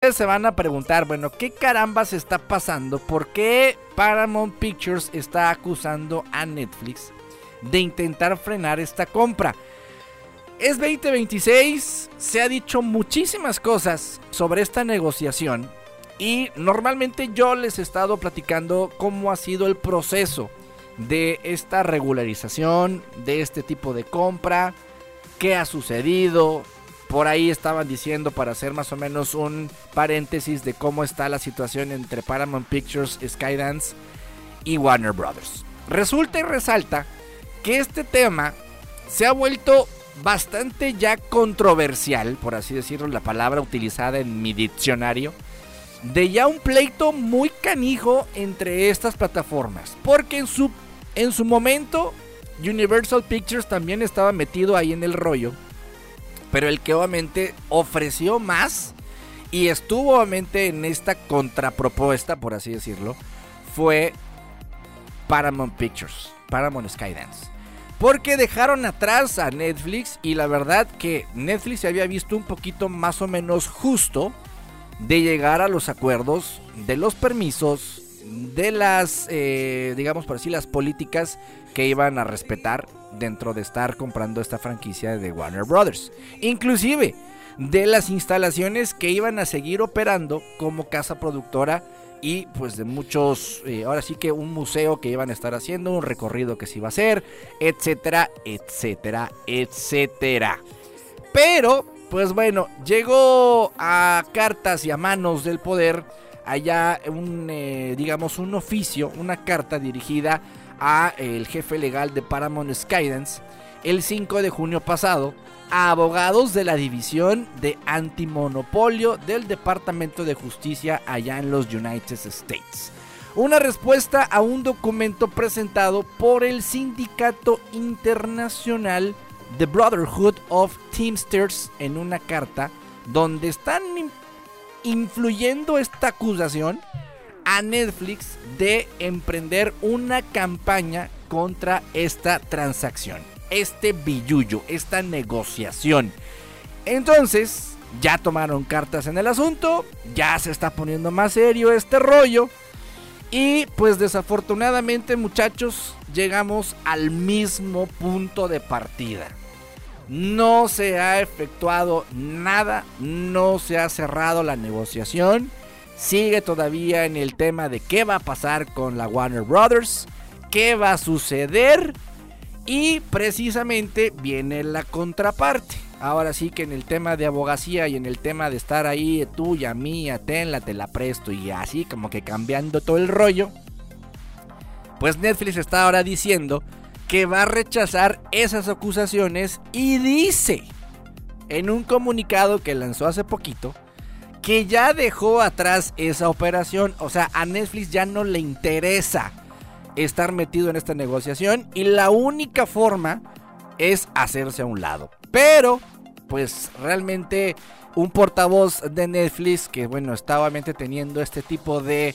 ustedes se van a preguntar, bueno, ¿qué carambas está pasando? ¿Por qué Paramount Pictures está acusando a Netflix de intentar frenar esta compra? Es 2026, se ha dicho muchísimas cosas sobre esta negociación y normalmente yo les he estado platicando cómo ha sido el proceso de esta regularización, de este tipo de compra, qué ha sucedido. Por ahí estaban diciendo, para hacer más o menos un paréntesis de cómo está la situación entre Paramount Pictures, Skydance y Warner Brothers. Resulta y resalta que este tema se ha vuelto bastante ya controversial, por así decirlo, la palabra utilizada en mi diccionario, de ya un pleito muy canijo entre estas plataformas, porque en su momento Universal Pictures también estaba metido ahí en el rollo, pero el que obviamente ofreció más y estuvo obviamente en esta contrapropuesta, por así decirlo, fue Paramount Pictures, Paramount Skydance. Porque dejaron atrás a Netflix y la verdad que Netflix se había visto un poquito más o menos justo de llegar a los acuerdos, de los permisos, de las, digamos por así, las políticas que iban a respetar dentro de estar comprando esta franquicia de Warner Brothers. Inclusive de las instalaciones que iban a seguir operando como casa productora y pues de muchos, ahora sí que un museo que iban a estar haciendo, un recorrido que se iba a hacer, etcétera, etcétera, etcétera. Pero, pues bueno, llegó a cartas y a manos del poder allá digamos un oficio, una carta dirigida a el jefe legal de Paramount Skydance el 5 de junio pasado a abogados de la división de antimonopolio del Departamento de Justicia allá en los United States. Una respuesta a un documento presentado por el Sindicato Internacional The Brotherhood of Teamsters en una carta donde están influyendo esta acusación a Netflix de emprender una campaña contra esta transacción, este billullo, esta negociación. Entonces, ya tomaron cartas en el asunto, ya se está poniendo más serio este rollo. Y pues desafortunadamente, muchachos, llegamos al mismo punto de partida. No se ha efectuado nada, no se ha cerrado la negociación. Sigue todavía en el tema de qué va a pasar con la Warner Brothers, qué va a suceder. Y precisamente viene la contraparte. Ahora sí que en el tema de abogacía y en el tema de estar ahí, tuya, mía, tenla, te la presto y así como que cambiando todo el rollo, pues Netflix está ahora diciendo que va a rechazar esas acusaciones y dice en un comunicado que lanzó hace poquito que ya dejó atrás esa operación. O sea, a Netflix ya no le interesa estar metido en esta negociación y la única forma es hacerse a un lado. Pero pues realmente un portavoz de Netflix que bueno, estaba obviamente teniendo este tipo de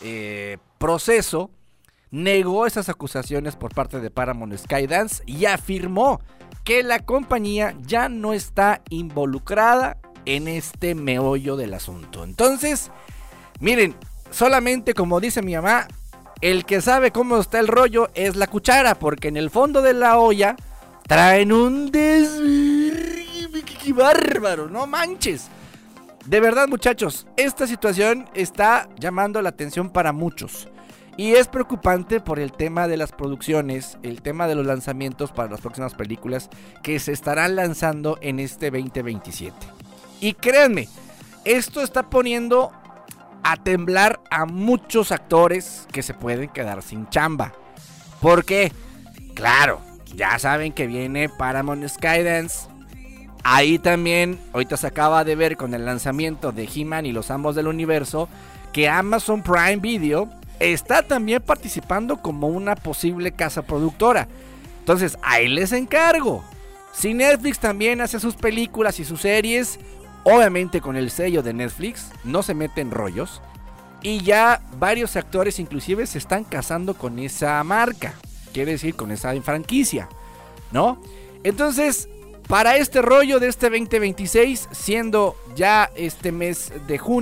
proceso, negó esas acusaciones por parte de Paramount Skydance y afirmó que la compañía ya no está involucrada en este meollo del asunto. Entonces, miren, solamente como dice mi mamá, el que sabe cómo está el rollo es la cuchara, porque en el fondo de la olla traen un bárbaro, no manches. De verdad, muchachos, esta situación está llamando la atención para muchos. Y es preocupante por el tema de las producciones, el tema de los lanzamientos para las próximas películas que se estarán lanzando en este 2027. Y créanme, esto está poniendo a temblar a muchos actores que se pueden quedar sin chamba. ¿Por qué? Claro, ya saben que viene Paramount Skydance. Ahí también, ahorita se acaba de ver con el lanzamiento de He-Man y los Amos del Universo, que Amazon Prime Video está también participando como una posible casa productora. Entonces, ahí les encargo. Si Netflix también hace sus películas y sus series, obviamente con el sello de Netflix, no se mete en rollos. Y ya varios actores inclusive se están casando con esa marca, quiere decir con esa franquicia, ¿no? Entonces, para este rollo de este 2026, siendo ya este mes de junio,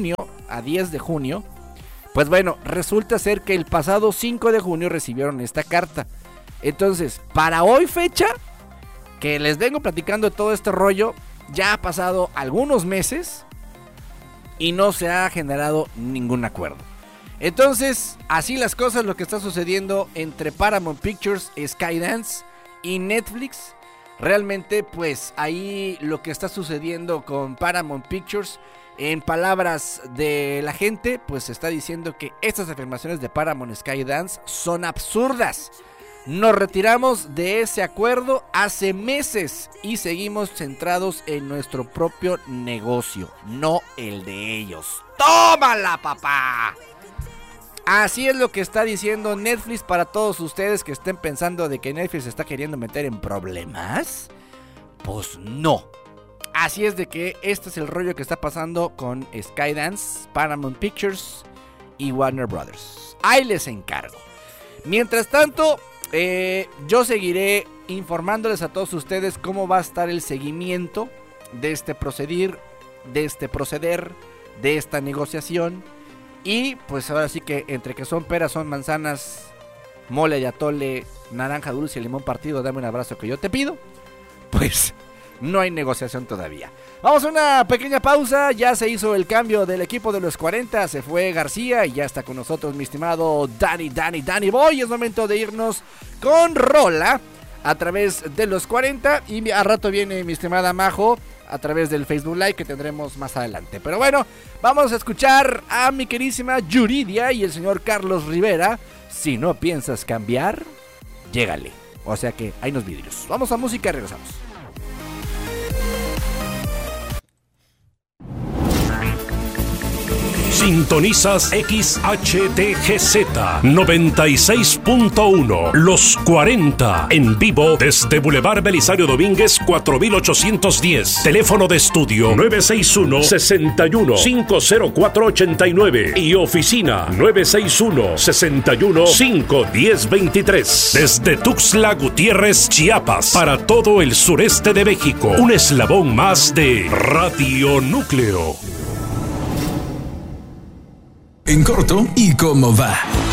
a 10 de junio. Pues bueno, resulta ser que el pasado 5 de junio recibieron esta carta. Entonces, para hoy fecha, que les vengo platicando todo este rollo, ya ha pasado algunos meses y no se ha generado ningún acuerdo. Entonces, así las cosas, lo que está sucediendo entre Paramount Pictures, Skydance y Netflix. Realmente, pues ahí lo que está sucediendo con Paramount Pictures, en palabras de la gente, pues se está diciendo que estas afirmaciones de Paramount Skydance son absurdas. Nos retiramos de ese acuerdo hace meses y seguimos centrados en nuestro propio negocio, no el de ellos. ¡Tómala, papá! Así es lo que está diciendo Netflix para todos ustedes que estén pensando de que Netflix se está queriendo meter en problemas. Pues no. Así es de que este es el rollo que está pasando con Skydance, Paramount Pictures y Warner Brothers. Ahí les encargo. Mientras tanto, yo seguiré informándoles a todos ustedes cómo va a estar el seguimiento de este proceder, de esta negociación. Y pues ahora sí que entre que son peras, son manzanas, mole y atole, naranja dulce y limón partido, dame un abrazo que yo te pido. Pues no hay negociación todavía. Vamos a una pequeña pausa. Ya se hizo el cambio del equipo de los 40. Se fue García y ya está con nosotros mi estimado Danny Boy. Es momento de irnos con rola a través de los 40. Y a rato viene mi estimada Majo a través del Facebook Live que tendremos más adelante. Pero bueno, vamos a escuchar a mi queridísima Yuridia y el señor Carlos Rivera. Si no piensas cambiar, llégale. O sea que hay unos vidrios. Vamos a música y regresamos. Sintonizas XHTGZ 96.1 Los 40 en vivo desde Boulevard Belisario Domínguez 4810. Teléfono de estudio 961-61-50489 y oficina 961-61-51023. Desde Tuxtla Gutiérrez, Chiapas, para todo el sureste de México. Un eslabón más de Radio Núcleo. En corto, ¿y cómo va?